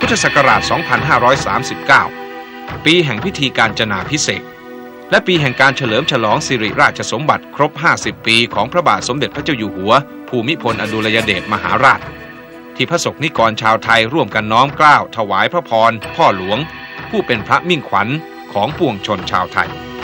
ธศักราช 2539 ปีแห่งพิธีกาญจนาภิเษกและปีแห่งการเฉลิมฉลองสิริราชสมบัติครบ 50 ปีของพระบาทสมเด็จพระเจ้าอยู่หัวภูมิพลอดุลยเดชมหาราชที่พระสงฆ์นิกรชาวไทยร่วมกันน้อมเกล้าถวายพระพรพ่อหลวงผู้เป็นพระมิ่งขวัญของปวงชนชาวไทย